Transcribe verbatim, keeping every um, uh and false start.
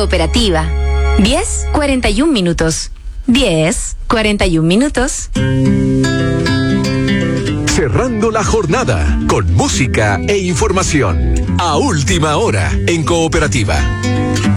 Cooperativa. diez cuarenta y un minutos. diez cuarenta y un minutos. Cerrando la jornada con música e información. A última hora en Cooperativa.